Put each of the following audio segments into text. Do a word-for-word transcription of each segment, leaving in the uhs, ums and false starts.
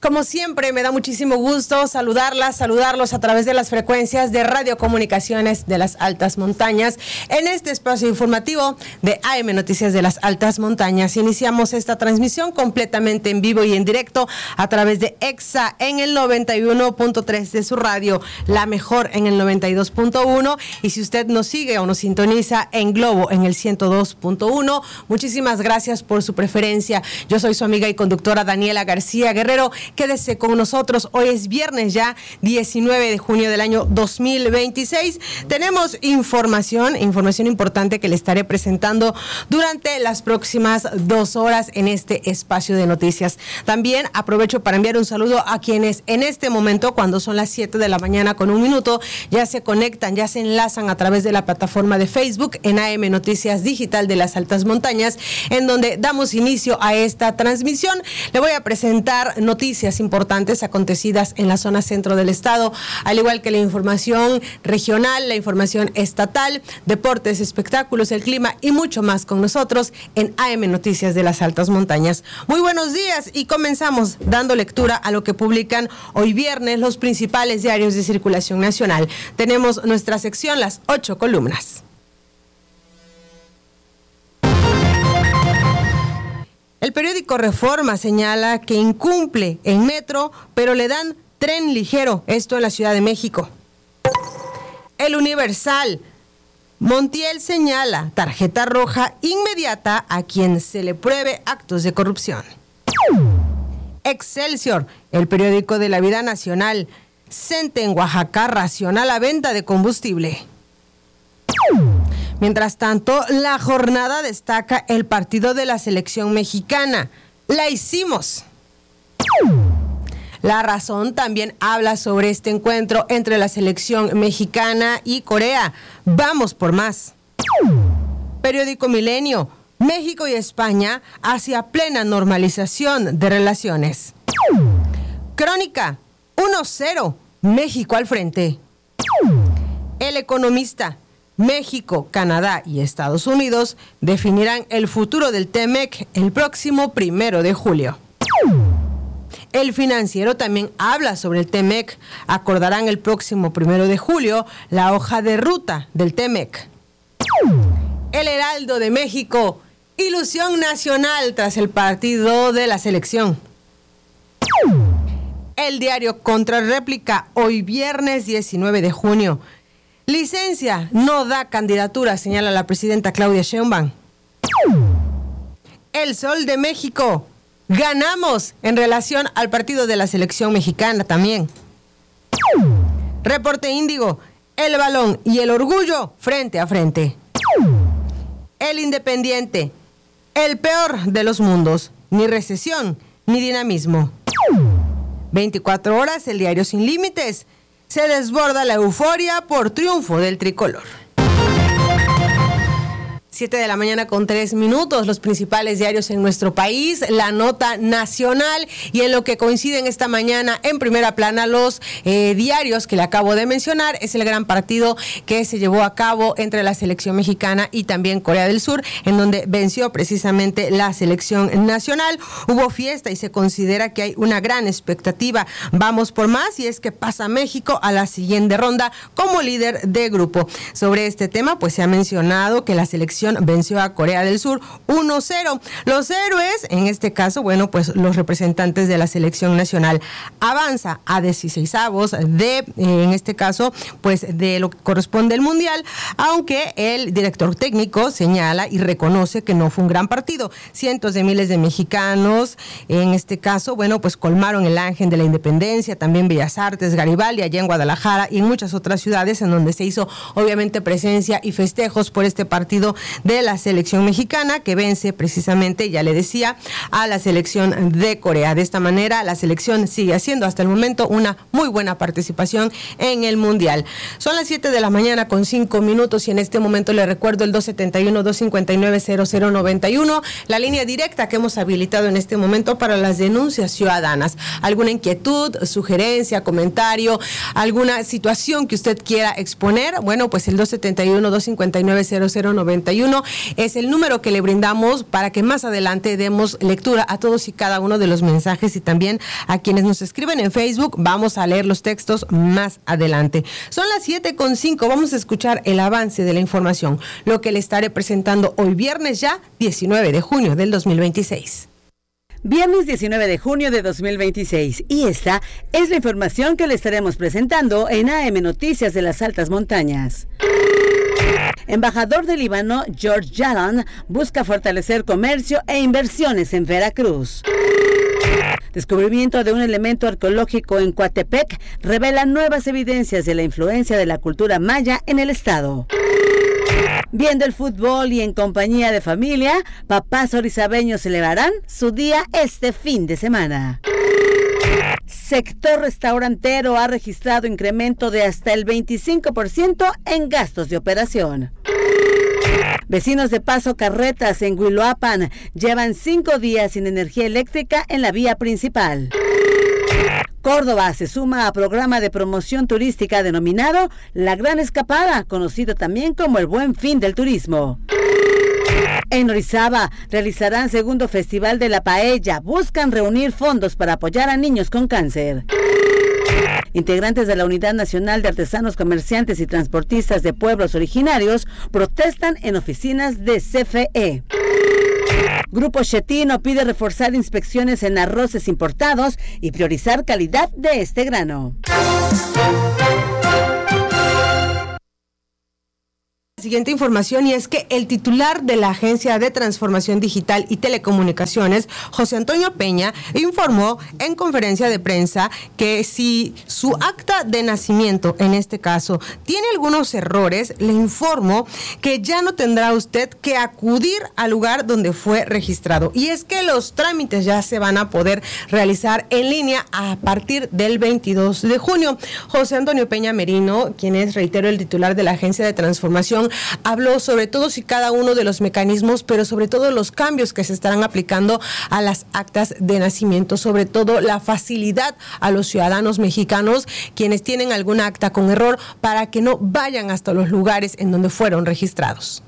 Como siempre, me da muchísimo gusto saludarlas, saludarlos a través de las frecuencias de radiocomunicaciones de las altas montañas. En este espacio informativo de A M Noticias de las Altas Montañas, iniciamos esta transmisión completamente en vivo y en directo a través de EXA en el noventa y uno punto tres de su radio, La Mejor en el noventa y dos punto uno. Y si usted nos sigue o nos sintoniza en Globo en el ciento dos punto uno, muchísimas gracias por su preferencia. Yo soy su amiga y conductora Daniela García Guerrero. Quédese con nosotros, hoy es viernes ya, diecinueve de junio del año dos mil veintiséis. Tenemos información, información importante que le estaré presentando durante las próximas dos horas en este espacio de noticias. También aprovecho para enviar un saludo a quienes en este momento, cuando son las siete de la mañana con un minuto, ya se conectan, ya se enlazan a través de la plataforma de Facebook en A M Noticias Digital de las Altas Montañas, en donde damos inicio a esta transmisión. Le voy a presentar noticias importantes acontecidas en la zona centro del estado, al igual que la información regional, la información estatal, deportes, espectáculos, el clima y mucho más con nosotros en A M Noticias de las Altas Montañas. Muy buenos días y comenzamos dando lectura a lo que publican hoy viernes los principales diarios de circulación nacional. Tenemos nuestra sección Las Ocho Columnas. El periódico Reforma señala que incumple en metro, pero le dan tren ligero, esto en la Ciudad de México. El Universal, Montiel señala tarjeta roja inmediata a quien se le pruebe actos de corrupción. Excelsior, el periódico de la vida nacional, CENTE en Oaxaca raciona la venta de combustible. Mientras tanto, la jornada destaca el partido de la selección mexicana. ¡La hicimos! La Razón también habla sobre este encuentro entre la selección mexicana y Corea. ¡Vamos por más! Periódico Milenio, México y España hacia plena normalización de relaciones. Crónica, uno cero, México al frente. El Economista, México, Canadá y Estados Unidos definirán el futuro del TEMEC el próximo primero de julio. El Financiero también habla sobre el TEMEC. Acordarán el próximo primero de julio la hoja de ruta del TEMEC. El Heraldo de México, ilusión nacional tras el partido de la selección. El diario Contrarréplica, hoy viernes diecinueve de junio. Licencia no da candidatura, señala la presidenta Claudia Sheinbaum. El Sol de México, ganamos en relación al partido de la selección mexicana también. Reporte Índigo, el balón y el orgullo frente a frente. El Independiente, el peor de los mundos, ni recesión ni dinamismo. veinticuatro horas, el diario Sin Límites. Se desborda la euforia por triunfo del tricolor. Siete de la mañana con tres minutos, los principales diarios en nuestro país, la nota nacional y en lo que coinciden esta mañana en primera plana los eh, diarios que le acabo de mencionar, es el gran partido que se llevó a cabo entre la selección mexicana y también Corea del Sur, en donde venció precisamente la selección nacional. Hubo fiesta y se considera que hay una gran expectativa. Vamos por más y es que pasa México a la siguiente ronda como líder de grupo. Sobre este tema, pues se ha mencionado que la selección venció a Corea del Sur uno cero. Los héroes, en este caso, bueno, pues los representantes de la selección nacional avanza a dieciseisavos de, eh, en este caso, pues de lo que corresponde al Mundial, aunque el director técnico señala y reconoce que no fue un gran partido. Cientos de miles de mexicanos, en este caso, bueno, pues colmaron el Ángel de la Independencia, también Bellas Artes, Garibaldi, allá en Guadalajara y en muchas otras ciudades en donde se hizo obviamente presencia y festejos por este partido de la selección mexicana que vence precisamente, ya le decía, a la selección de Corea. De esta manera, la selección sigue haciendo hasta el momento una muy buena participación en el Mundial. Son las siete de la mañana con cinco minutos y en este momento le recuerdo el dos setenta y uno, dos cincuenta y nueve, cero cero noventa y uno, la línea directa que hemos habilitado en este momento para las denuncias ciudadanas. ¿Alguna inquietud, sugerencia, comentario, alguna situación que usted quiera exponer? Bueno, pues el dos setenta y uno, dos cincuenta y nueve, cero cero noventa y uno y uno es el número que le brindamos para que más adelante demos lectura a todos y cada uno de los mensajes y también a quienes nos escriben en Facebook. Vamos a leer los textos más adelante. Son las siete con cinco. Vamos a escuchar el avance de la información, lo que le estaré presentando hoy viernes ya diecinueve de junio del dos mil veintiséis. Viernes diecinueve de junio de dos mil veintiséis, y esta es la información que le estaremos presentando en A M Noticias de las Altas Montañas. Embajador del Líbano, George Yalan, busca fortalecer comercio e inversiones en Veracruz. Descubrimiento de un elemento arqueológico en Coatepec revela nuevas evidencias de la influencia de la cultura maya en el estado. Viendo el fútbol y en compañía de familia, papás orizabeños celebrarán su día este fin de semana. Sector restaurantero ha registrado incremento de hasta el veinticinco por ciento en gastos de operación. Vecinos de Paso Carretas en Huiloapan llevan cinco días sin energía eléctrica en la vía principal. Córdoba se suma a programa de promoción turística denominado La Gran Escapada, conocido también como el Buen Fin del Turismo. En Orizaba realizarán segundo Festival de la Paella. Buscan reunir fondos para apoyar a niños con cáncer. Integrantes de la Unidad Nacional de Artesanos, Comerciantes y Transportistas de Pueblos Originarios protestan en oficinas de C F E. Grupo Chetino pide reforzar inspecciones en arroces importados y priorizar calidad de este grano. Siguiente información, y es que el titular de la Agencia de Transformación Digital y Telecomunicaciones, José Antonio Peña, informó en conferencia de prensa que si su acta de nacimiento, en este caso, tiene algunos errores, le informo que ya no tendrá usted que acudir al lugar donde fue registrado. Y es que los trámites ya se van a poder realizar en línea a partir del veintidós de junio. José Antonio Peña Merino, quien es, reitero, el titular de la Agencia de Transformación, habló sobre todos y cada uno de los mecanismos, pero sobre todo los cambios que se estarán aplicando a las actas de nacimiento, sobre todo la facilidad a los ciudadanos mexicanos quienes tienen alguna acta con error para que no vayan hasta los lugares en donde fueron registrados.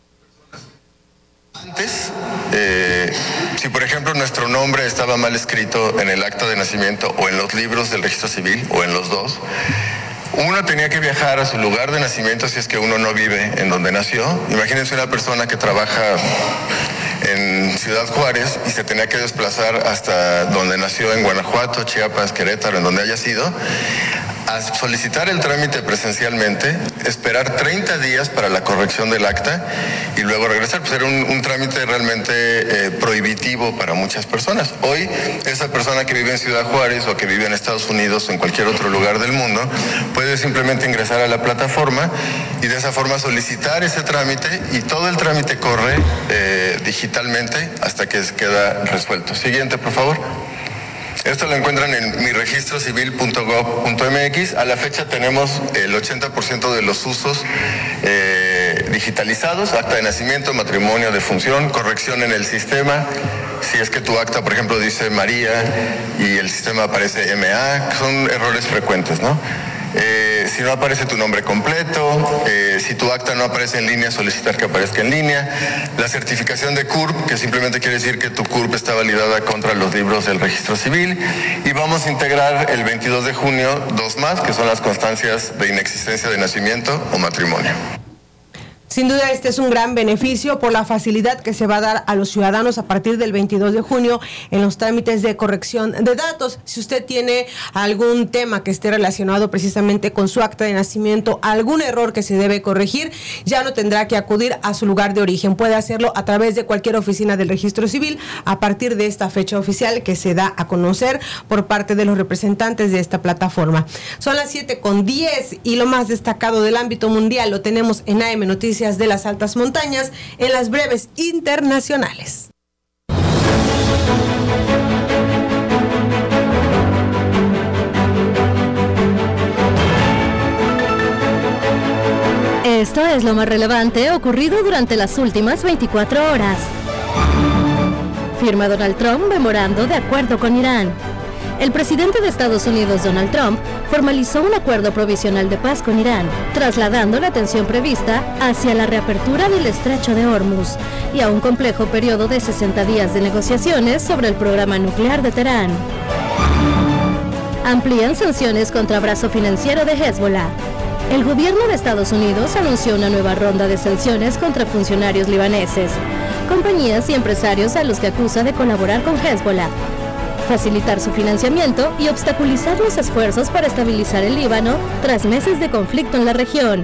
Antes, eh, si por ejemplo nuestro nombre estaba mal escrito en el acta de nacimiento o en los libros del registro civil o en los dos, uno tenía que viajar a su lugar de nacimiento si es que uno no vive en donde nació. Imagínense una persona que trabaja en Ciudad Juárez y se tenía que desplazar hasta donde nació, en Guanajuato, Chiapas, Querétaro, en donde haya sido, a solicitar el trámite presencialmente, esperar treinta días para la corrección del acta y luego regresar. Pues era un, un trámite realmente eh, prohibitivo para muchas personas. Hoy, esa persona que vive en Ciudad Juárez o que vive en Estados Unidos o en cualquier otro lugar del mundo puede simplemente ingresar a la plataforma y de esa forma solicitar ese trámite, y todo el trámite corre eh, digitalmente hasta que queda resuelto. Siguiente, por favor. Esto lo encuentran en mi registro civil punto gob punto m x. A la fecha tenemos el ochenta por ciento de los usos eh, digitalizados: acta de nacimiento, matrimonio, defunción, corrección en el sistema. Si es que tu acta, por ejemplo, dice María y el sistema aparece M A, son errores frecuentes, ¿no? Eh, si no aparece tu nombre completo, eh, si tu acta no aparece en línea, solicitar que aparezca en línea. La certificación de C U R P, que simplemente quiere decir que tu C U R P está validada contra los libros del registro civil. Y vamos a integrar el veintidós de junio dos más, que son las constancias de inexistencia de nacimiento o matrimonio. Sin duda, este es un gran beneficio por la facilidad que se va a dar a los ciudadanos a partir del veintidós de junio en los trámites de corrección de datos. Si usted tiene algún tema que esté relacionado precisamente con su acta de nacimiento, algún error que se debe corregir, ya no tendrá que acudir a su lugar de origen. Puede hacerlo a través de cualquier oficina del registro civil a partir de esta fecha oficial que se da a conocer por parte de los representantes de esta plataforma. Son las siete con diez y lo más destacado del ámbito mundial lo tenemos en A M Noticias de las Altas Montañas en las breves internacionales. Esto es lo más relevante ocurrido durante las últimas veinticuatro horas. Firma Donald Trump memorando de acuerdo con Irán. El presidente de Estados Unidos, Donald Trump, formalizó un acuerdo provisional de paz con Irán, trasladando la tensión prevista hacia la reapertura del estrecho de Hormuz y a un complejo periodo de sesenta días de negociaciones sobre el programa nuclear de Teherán. Amplían sanciones contra brazo financiero de Hezbollah. El gobierno de Estados Unidos anunció una nueva ronda de sanciones contra funcionarios libaneses, compañías y empresarios a los que acusa de colaborar con Hezbollah, facilitar su financiamiento y obstaculizar los esfuerzos para estabilizar el Líbano tras meses de conflicto en la región.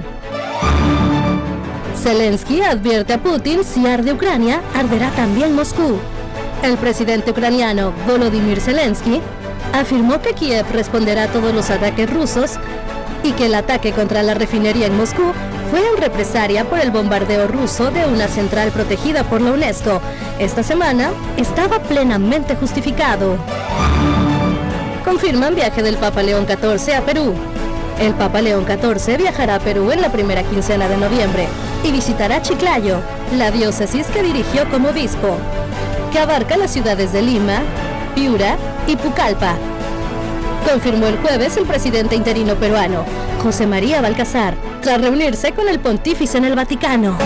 Zelensky advierte a Putin: si arde Ucrania, arderá también Moscú. El presidente ucraniano Volodymyr Zelensky afirmó que Kiev responderá a todos los ataques rusos y que el ataque contra la refinería en Moscú fue en represalia por el bombardeo ruso de una central protegida por la UNESCO. Esta semana estaba plenamente justificado. Confirman viaje del Papa León catorce a Perú. El Papa León catorce viajará a Perú en la primera quincena de noviembre y visitará Chiclayo, la diócesis que dirigió como obispo, que abarca las ciudades de Lima, Piura y Pucallpa. Confirmó el jueves el presidente interino peruano, José María Balcazar, tras reunirse con el pontífice en el Vaticano.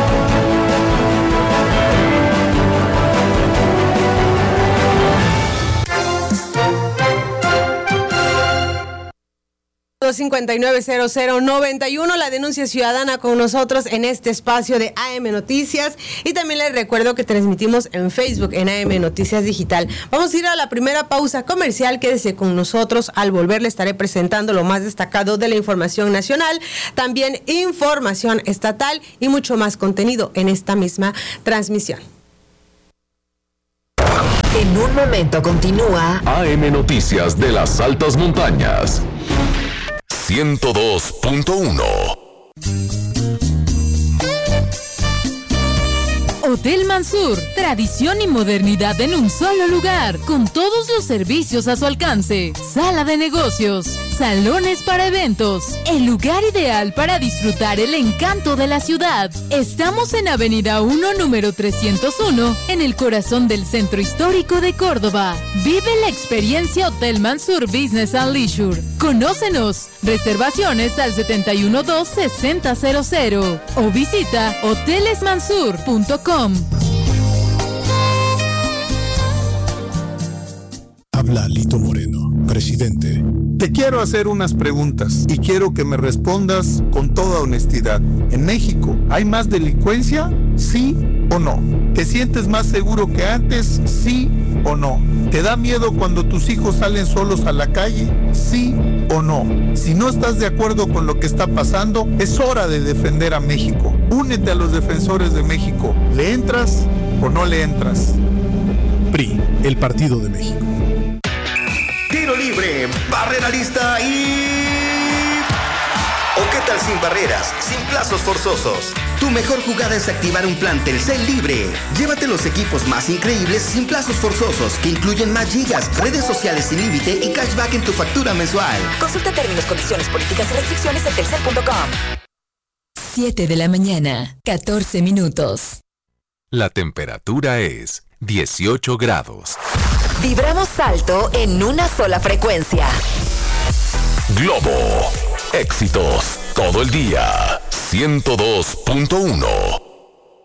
cincuenta y nueve cero cero noventa y uno, la denuncia ciudadana con nosotros en este espacio de A M Noticias, y también les recuerdo que transmitimos en Facebook en A M Noticias Digital. Vamos a ir a la primera pausa comercial, quédese con nosotros. Al volver le estaré presentando lo más destacado de la información nacional, también información estatal y mucho más contenido en esta misma transmisión. En un momento continúa A M Noticias de las Altas Montañas ciento dos punto uno. Hotel Mansur, tradición y modernidad en un solo lugar, con todos los servicios a su alcance. Sala de negocios, salones para eventos, el lugar ideal para disfrutar el encanto de la ciudad. Estamos en Avenida uno, número trescientos uno, en el corazón del centro histórico de Córdoba. Vive la experiencia Hotel Mansur Business and Leisure. Conócenos. Reservaciones al setenta y uno dos sesenta cero cero o visita hoteles mansur punto com. Habla Lito Moreno, presidente. Te quiero hacer unas preguntas y quiero que me respondas con toda honestidad. ¿En México hay más delincuencia? ¿Sí o no? ¿Te sientes más seguro que antes? ¿Sí o no? ¿Te da miedo cuando tus hijos salen solos a la calle? ¿Sí o no? Si no estás de acuerdo con lo que está pasando, es hora de defender a México. Únete a los defensores de México. ¿Le entras o no le entras? P R I, el Partido de México. Tiro libre, barrera lista y... ¿O qué tal sin barreras, sin plazos forzosos? Tu mejor jugada es activar un plan Telcel libre. Llévate los equipos más increíbles sin plazos forzosos, que incluyen más gigas, redes sociales sin límite y cashback en tu factura mensual. Consulta términos, condiciones, políticas y restricciones en telcel punto com. siete de la mañana, catorce minutos. La temperatura es dieciocho grados. Vibramos alto en una sola frecuencia. Globo. Éxitos todo el día. ciento dos punto uno.